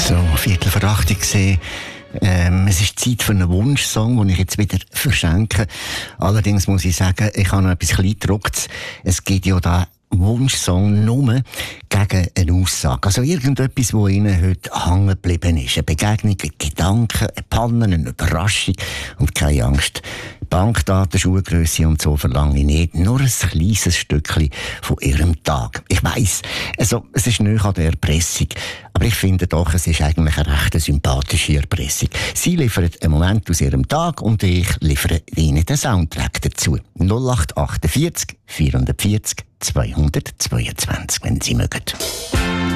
So, 7:45 gesehen. Es ist Zeit für einen Wunschsong, den ich jetzt wieder verschenke. Allerdings muss ich sagen, ich habe noch etwas Kleingedrucktes. Es gibt ja da Wunschsong nur gegen eine Aussage. Also irgendetwas, wo Ihnen heute hängen geblieben ist. Eine Begegnung, ein Gedanke, eine Panne, eine Überraschung. Und keine Angst. Bankdaten, Schuhgrösse und so verlange ich nicht. Nur ein kleines Stückchen von Ihrem Tag. Ich weiss, also, es ist nicht an der Erpressung. Aber ich finde doch, es ist eigentlich eine recht sympathische Erpressung. Sie liefern einen Moment aus Ihrem Tag und ich liefere Ihnen den Soundtrack dazu. 0848 440 222, wenn Sie mögen.